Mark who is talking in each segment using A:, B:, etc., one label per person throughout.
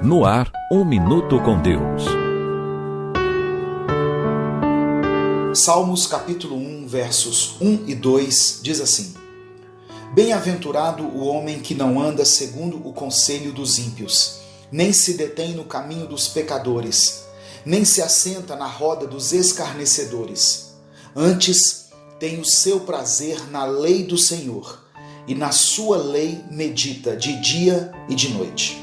A: No ar, Um Minuto com Deus.
B: Salmos capítulo 1, versos 1 e 2 diz assim: Bem-aventurado o homem que não anda segundo o conselho dos ímpios, nem se detém no caminho dos pecadores, nem se assenta na roda dos escarnecedores. Antes tem o seu prazer na lei do Senhor, e na sua lei medita de dia e de noite.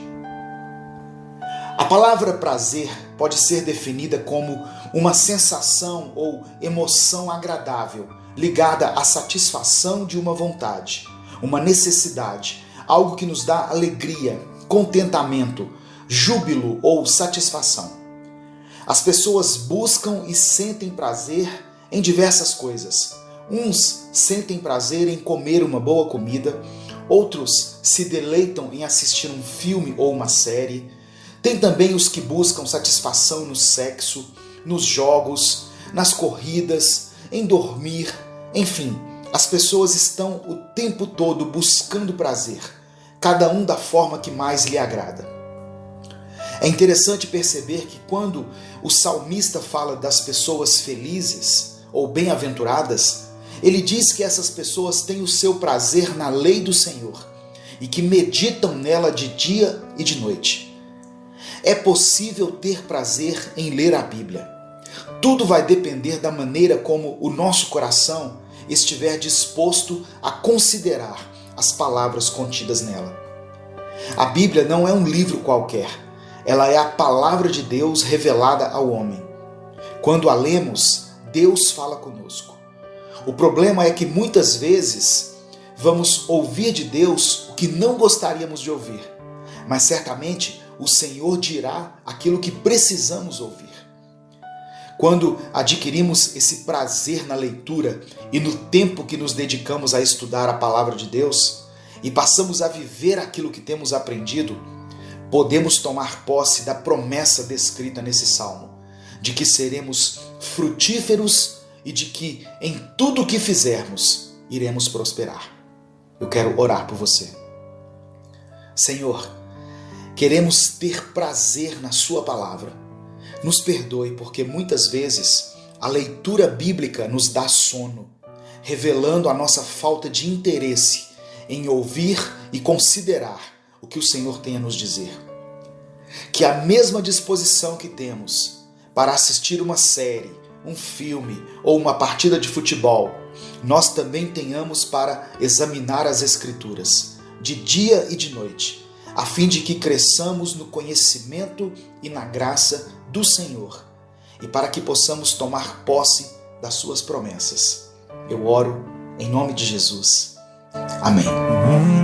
B: A palavra prazer pode ser definida como uma sensação ou emoção agradável, ligada à satisfação de uma vontade, uma necessidade, algo que nos dá alegria, contentamento, júbilo ou satisfação. As pessoas buscam e sentem prazer em diversas coisas. Uns sentem prazer em comer uma boa comida, outros se deleitam em assistir um filme ou uma série. Tem também os que buscam satisfação no sexo, nos jogos, nas corridas, em dormir. Enfim, as pessoas estão o tempo todo buscando prazer, cada um da forma que mais lhe agrada. É interessante perceber que quando o salmista fala das pessoas felizes ou bem-aventuradas, ele diz que essas pessoas têm o seu prazer na lei do Senhor e que meditam nela de dia e de noite. É possível ter prazer em ler a Bíblia. Tudo vai depender da maneira como o nosso coração estiver disposto a considerar as palavras contidas nela. A Bíblia não é um livro qualquer. Ela é a palavra de Deus revelada ao homem. Quando a lemos, Deus fala conosco. O problema é que muitas vezes vamos ouvir de Deus o que não gostaríamos de ouvir, mas certamente o Senhor dirá aquilo que precisamos ouvir. Quando adquirimos esse prazer na leitura e no tempo que nos dedicamos a estudar a palavra de Deus e passamos a viver aquilo que temos aprendido, podemos tomar posse da promessa descrita nesse salmo, de que seremos frutíferos e de que em tudo o que fizermos iremos prosperar. Eu quero orar por você. Senhor, queremos ter prazer na sua palavra. Nos perdoe, porque muitas vezes a leitura bíblica nos dá sono, revelando a nossa falta de interesse em ouvir e considerar o que o Senhor tem a nos dizer. Que a mesma disposição que temos para assistir uma série, um filme ou uma partida de futebol, nós também tenhamos para examinar as Escrituras, de dia e de noite, a fim de que cresçamos no conhecimento e na graça do Senhor, e para que possamos tomar posse das suas promessas. Eu oro em nome de Jesus. Amém.